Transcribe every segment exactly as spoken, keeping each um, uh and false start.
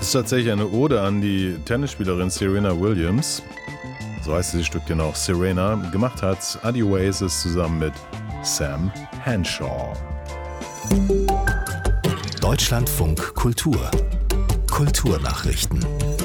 ist tatsächlich eine Ode an die Tennisspielerin Serena Williams. So heißt dieses Stück genau, Serena. Gemacht hat Adi Oasis zusammen mit Sam Henshaw. Deutschlandfunk Kultur. Kulturnachrichten.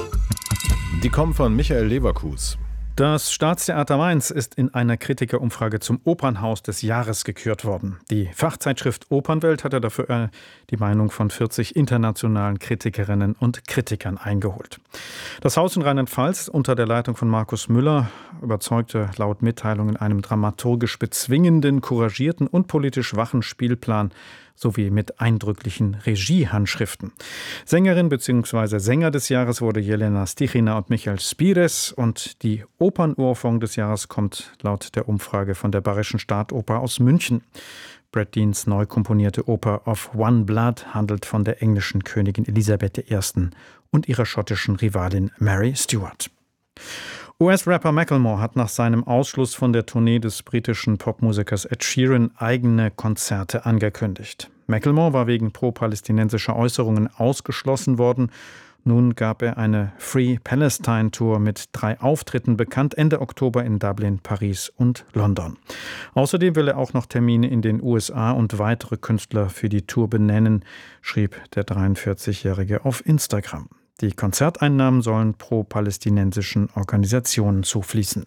Die kommen von Michael Leverkus. Das Staatstheater Mainz ist in einer Kritikerumfrage zum Opernhaus des Jahres gekürt worden. Die Fachzeitschrift Opernwelt hatte dafür die Meinung von vierzig internationalen Kritikerinnen und Kritikern eingeholt. Das Haus in Rheinland-Pfalz unter der Leitung von Markus Müller überzeugte laut Mitteilung in einem dramaturgisch bezwingenden, couragierten und politisch wachen Spielplan sowie mit eindrücklichen Regiehandschriften. Sängerin bzw. Sänger des Jahres wurde Jelena Stichina und Michael Spires und die Opernohrfeige des Jahres kommt laut der Umfrage von der Bayerischen Staatsoper aus München. Brad Deans neu komponierte Oper Of One Blood handelt von der englischen Königin Elisabeth der Erste und ihrer schottischen Rivalin Mary Stuart. U S-Rapper Macklemore hat nach seinem Ausschluss von der Tournee des britischen Popmusikers Ed Sheeran eigene Konzerte angekündigt. Macklemore war wegen pro-palästinensischer Äußerungen ausgeschlossen worden. Nun gab er eine Free Palestine Tour mit drei Auftritten bekannt, Ende Oktober in Dublin, Paris und London. Außerdem will er auch noch Termine in den U S A und weitere Künstler für die Tour benennen, schrieb der dreiundvierzigjährige auf Instagram. Die Konzerteinnahmen sollen pro-palästinensischen Organisationen zufließen.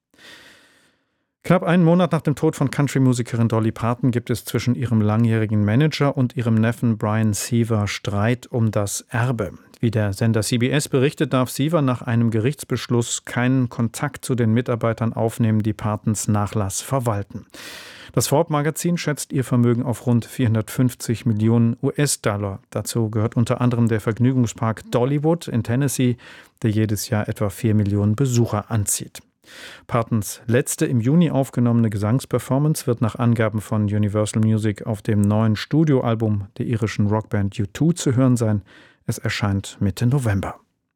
Knapp einen Monat nach dem Tod von Country-Musikerin Dolly Parton gibt es zwischen ihrem langjährigen Manager und ihrem Neffen Brian Seaver Streit um das Erbe. Wie der Sender C B S berichtet, darf Seaver nach einem Gerichtsbeschluss keinen Kontakt zu den Mitarbeitern aufnehmen, die Partons Nachlass verwalten. Das Forbes-Magazin schätzt ihr Vermögen auf rund vierhundertfünfzig Millionen U S-Dollar. Dazu gehört unter anderem der Vergnügungspark Dollywood in Tennessee, der jedes Jahr etwa vier Millionen Besucher anzieht. Partons letzte im Juni aufgenommene Gesangsperformance wird nach Angaben von Universal Music auf dem neuen Studioalbum der irischen Rockband U zwei zu hören sein. Es erscheint Mitte November.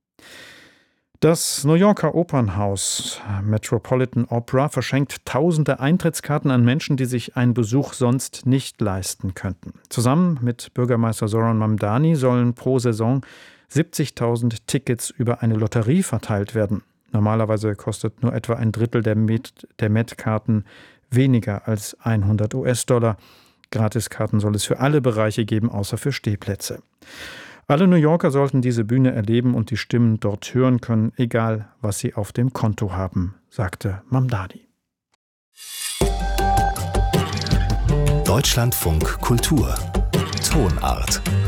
Das New Yorker Opernhaus Metropolitan Opera verschenkt tausende Eintrittskarten an Menschen, die sich einen Besuch sonst nicht leisten könnten. Zusammen mit Bürgermeister Zoran Mamdani sollen pro Saison siebzigtausend Tickets über eine Lotterie verteilt werden. Normalerweise kostet nur etwa ein Drittel der Met, der Met-Karten weniger als hundert U S-Dollar. Gratiskarten soll es für alle Bereiche geben, außer für Stehplätze. Alle New Yorker sollten diese Bühne erleben und die Stimmen dort hören können, egal was sie auf dem Konto haben, sagte Mamdani. Deutschlandfunk Kultur. Tonart.